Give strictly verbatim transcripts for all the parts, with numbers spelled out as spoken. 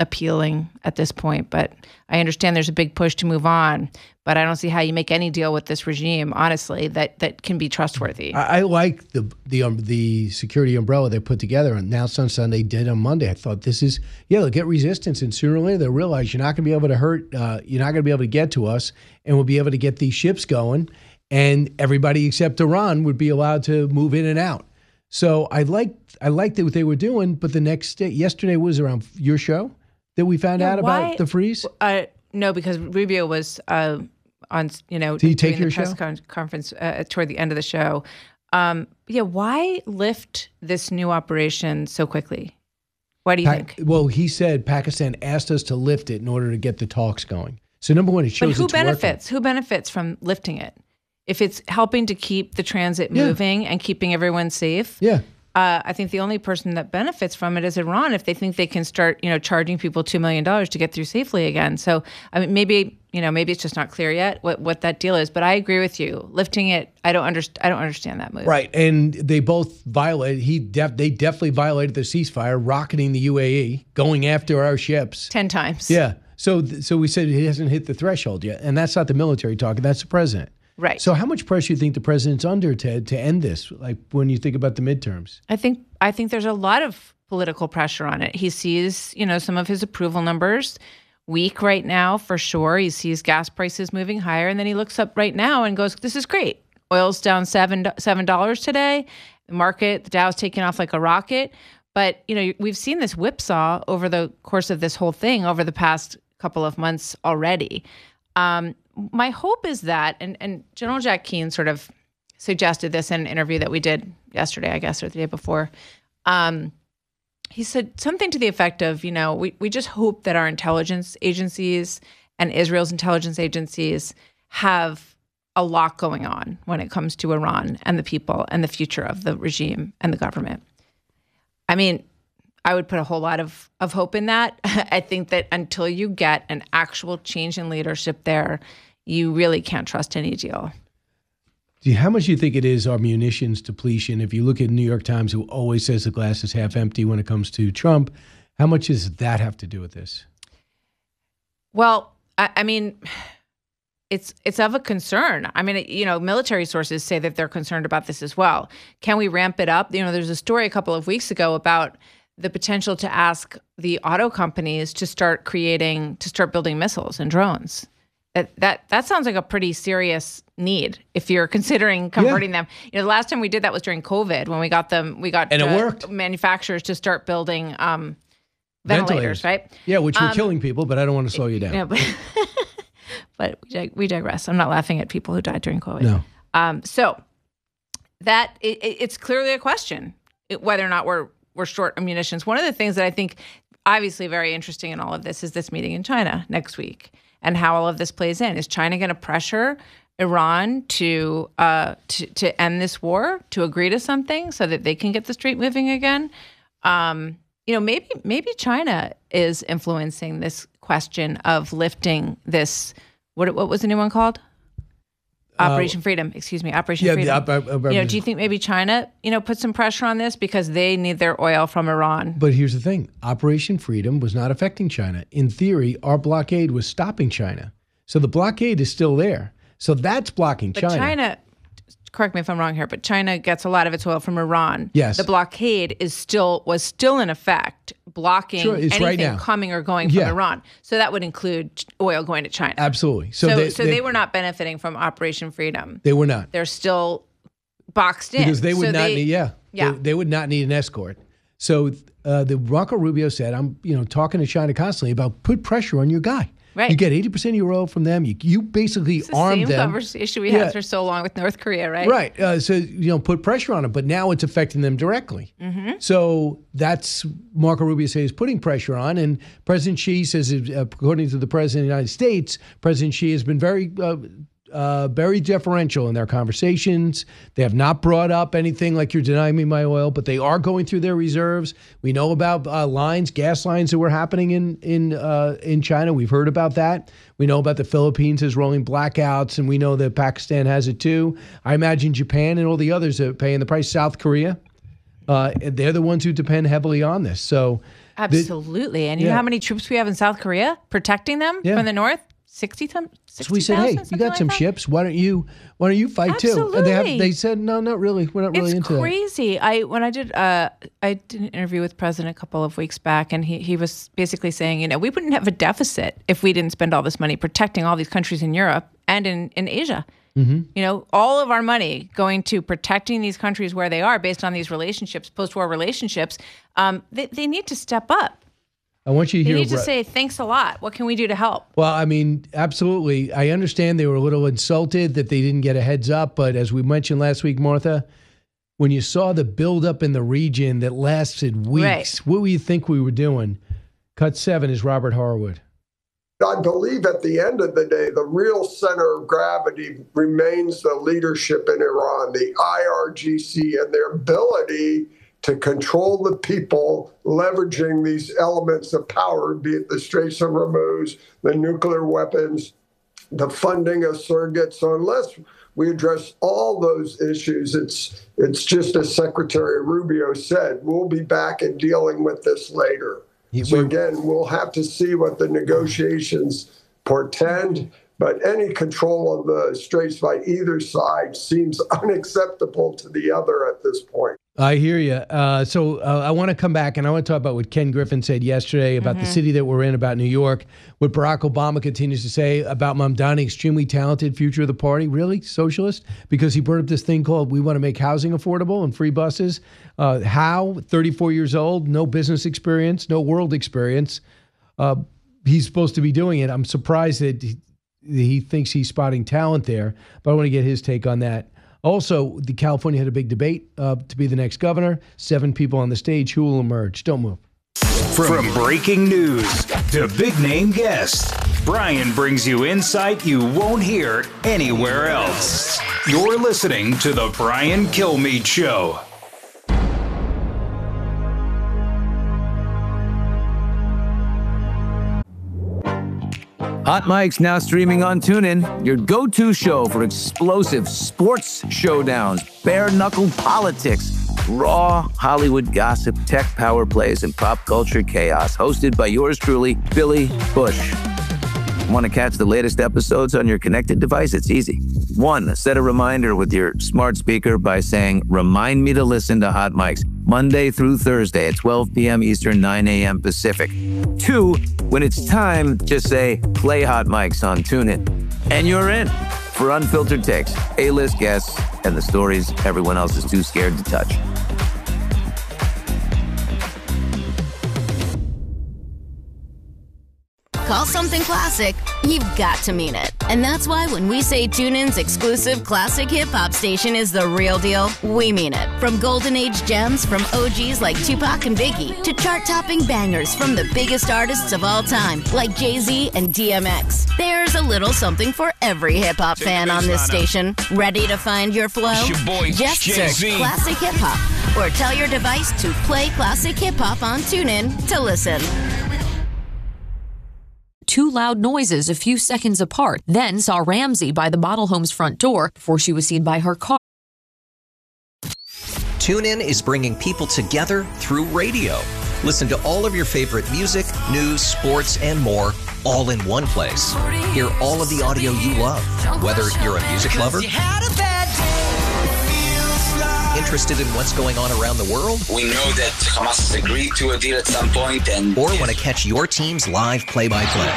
appealing at this point. But I understand there's a big push to move on. But I don't see how you make any deal with this regime, honestly, that, that can be trustworthy. I, I like the the um, the security umbrella they put together and announced on Sunday, did on Monday. I thought this is, yeah, they'll get resistance, and sooner or later they'll realize you're not going to be able to hurt, uh, you're not going to be able to get to us, and we'll be able to get these ships going, and everybody except Iran would be allowed to move in and out. So I liked I liked what they were doing, but the next day, yesterday was around your show that we found yeah, out why, about the freeze. Uh, no, because Rubio was uh, on, you know, Did he take doing your the press show? con- conference uh, toward the end of the show. Um, yeah, why lift this new operation so quickly? Why do you Pa- think? Well, he said Pakistan asked us to lift it in order to get the talks going. So number one, it shows But who it's working. benefits? Who benefits from lifting it? If it's helping to keep the transit Yeah. moving and keeping everyone safe, Yeah. uh, I think the only person that benefits from it is Iran if they think they can start, you know, charging people two million dollars to get through safely again. So, I mean, maybe, you know, maybe it's just not clear yet what, what that deal is. But I agree with you. Lifting it, I don't understand. I don't understand that move. Right, and they both violated. He def, they definitely violated the ceasefire, rocketing the U A E, going after our ships. Ten times. Yeah. So, so we said he hasn't hit the threshold yet, and that's not the military talking. That's the president. Right. So, how much pressure do you think the president's under to to end this? Like when you think about the midterms. I think I think there's a lot of political pressure on it. He sees, you know, some of his approval numbers weak right now for sure. He sees gas prices moving higher, and then he looks up right now and goes, "This is great. Oil's down seven seven dollars today. The market, the Dow's taking off like a rocket." But you know, we've seen this whipsaw over the course of this whole thing over the past couple of months already. Um, my hope is that, and, and General Jack Keane sort of suggested this in an interview that we did yesterday, I guess, or the day before. Um, he said something to the effect of, you know, we, we just hope that our intelligence agencies and Israel's intelligence agencies have a lot going on when it comes to Iran and the people and the future of the regime and the government. I mean, I would put a whole lot of, of hope in that. I think that until you get an actual change in leadership there, you really can't trust any deal. Do you, how much do you think it is our munitions depletion? If you look at New York Times, who always says the glass is half empty when it comes to Trump, how much does that have to do with this? Well, I, I mean, it's it's of a concern. I mean, you know, military sources say that they're concerned about this as well. Can we ramp it up? You know, there's a story a couple of weeks ago about the potential to ask the auto companies to start creating, to start building missiles and drones. That that that sounds like a pretty serious need if you're considering converting yeah. them. You know, the last time we did that was during COVID when we got them, we got and it uh, worked. manufacturers to start building um, ventilators, ventilators, right? Yeah, which were um, killing people, but I don't want to slow you down. Yeah, but, but we, dig- we digress. I'm not laughing at people who died during COVID. No. Um, so that it, it's clearly a question whether or not we're we're short of munitions. One of the things that I think obviously very interesting in all of this is this meeting in China next week and how all of this plays in. Is China going to pressure Iran to, uh, to to end this war, to agree to something so that they can get the street moving again? Um, you know, maybe maybe China is influencing this question of lifting this. What what was the new one called? Operation uh, Freedom, excuse me, Operation yeah, Freedom. The, uh, uh, you know, do you think maybe China, you know, put some pressure on this because they need their oil from Iran? But here's the thing. Operation Freedom was not affecting China. In theory, our blockade was stopping China. So the blockade is still there. So that's blocking but China. China, correct me if I'm wrong here, but China gets a lot of its oil from Iran. Yes. The blockade is still was still in effect, blocking Sure, it's anything right now. coming or going Yeah. from Iran. So that would include oil going to China. Absolutely. So, So, they, so they, they were not benefiting from Operation Freedom. They were not. They're still boxed in. Because they would So not they- need, yeah. Yeah. They, they would not need an escort. So uh, the Marco Rubio said, I'm you know talking to China constantly about put pressure on your guy. Right. You get eighty percent of your oil from them. You you basically It's the arm same them. conversation we Yeah. had for so long with North Korea, right? Right. Uh, so, you know, put pressure on them. But now it's affecting them directly. Mm-hmm. So that's Marco Rubio says putting pressure on. And President Xi says, uh, according to the President of the United States, President Xi has been very uh, uh, very deferential in their conversations. They have not brought up anything like you're denying me my oil, but they are going through their reserves. We know about uh, lines, gas lines that were happening in in uh, in China. We've heard about that. We know about the Philippines is rolling blackouts, and we know that Pakistan has it too. I imagine Japan and all the others are paying the price. South Korea. Uh, they're the ones who depend heavily on this. So absolutely. And you yeah. know how many troops we have in South Korea protecting them yeah. from the north? sixty ton, sixty so we said, hey, you got like some that? ships. Why don't you why don't you fight Absolutely. too? And they have they said, no, not really. We're not really it's into crazy. that. I when I did uh, I did an interview with President a couple of weeks back, and he, he was basically saying, you know, we wouldn't have a deficit if we didn't spend all this money protecting all these countries in Europe and in, in Asia. Mm-hmm. You know, all of our money going to protecting these countries where they are based on these relationships, post-war relationships, um, they, they need to step up. I want you to They hear. need to say, thanks a lot. What can we do to help? Well, I mean, absolutely. I understand they were a little insulted that they didn't get a heads up. But as we mentioned last week, Martha, when you saw the buildup in the region that lasted weeks, right. what do you think we were doing? Cut seven is Robert Harwood. I believe at the end of the day, the real center of gravity remains the leadership in Iran, the I R G C, and their ability to control the people, leveraging these elements of power, be it the Straits of Hormuz, the nuclear weapons, the funding of surrogates. So unless we address all those issues, it's it's just as Secretary Rubio said, we'll be back and dealing with this later. Yeah, so we- again, we'll have to see what the negotiations portend. But any control of the Straits by either side seems unacceptable to the other at this point. I hear you. Uh, so uh, I want to come back and I want to talk about what Ken Griffin said yesterday about mm-hmm. the city that we're in, about New York, what Barack Obama continues to say about Mamdani, extremely talented, future of the party. Really? Socialist? Because he brought up this thing called we want to make housing affordable and free buses. Uh, how? thirty-four years old, no business experience, no world experience. Uh, he's supposed to be doing it. I'm surprised that he, he thinks he's spotting talent there, but I want to get his take on that. Also, the California had a big debate uh, to be the next governor. Seven people on the stage. Who will emerge? Don't move. From breaking news to big name guests, Brian brings you insight you won't hear anywhere else. You're listening to The Brian Kilmeade Show. Hot Mike's now streaming on TuneIn, your go-to show for explosive sports showdowns, bare-knuckle politics, raw Hollywood gossip, tech power plays, and pop culture chaos. Hosted by yours truly, Billy Bush. Want to catch the latest episodes on your connected device? It's easy. One, set a reminder with your smart speaker by saying, remind me to listen to Hot Mike's Monday through Thursday at twelve p.m. Eastern, nine a.m. Pacific. Two, when it's time, just say, play Hot Mike's on TuneIn. And you're in for unfiltered takes, A-list guests, and the stories everyone else is too scared to touch. Call something classic, you've got to mean it. And that's why when we say TuneIn's exclusive classic hip-hop station is the real deal, we mean it. From golden age gems from O Gs like Tupac and Biggie to chart-topping bangers from the biggest artists of all time like Jay-Z and D M X. There's a little something for every hip-hop fan on this station. Ready to find your flow? It's your boy, Just Jay-Z. search Classic Hip Hop or tell your device to play Classic Hip Hop on TuneIn to listen. Two loud noises a few seconds apart, then saw Ramsey by the model home's front door before she was seen by her car. TuneIn is bringing people together through radio. Listen to all of your favorite music, news, sports, and more all in one place. Hear all of the audio you love, whether you're a music lover, interested in what's going on around the world, we know that Hamas has agreed to a deal at some point, and or want to catch your team's live play-by-play.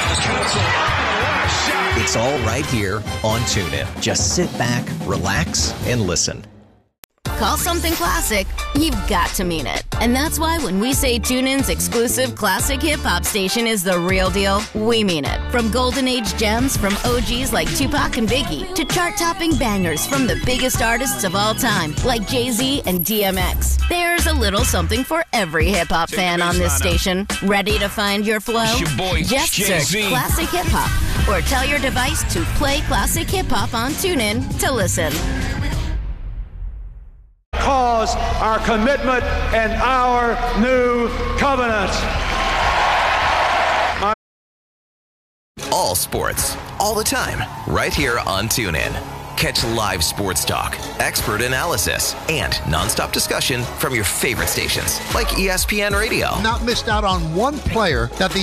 It's all right here on TuneIn. Just sit back, relax, and listen. Call something classic, you've got to mean it. And that's why when we say TuneIn's exclusive classic hip-hop station is the real deal, we mean it. From golden age gems from O Gs like Tupac and Biggie to chart-topping bangers from the biggest artists of all time like Jay-Z and D M X. There's a little something for every hip-hop fan on this station. Ready to find your flow? It's your boy, Just Jay-Z. search Classic Hip Hop or tell your device to play Classic Hip Hop on TuneIn to listen. Cause our commitment and our new covenant. All sports, all the time, right here on TuneIn. Catch live sports talk, expert analysis, and nonstop discussion from your favorite stations like E S P N Radio. Not missed out on one player that the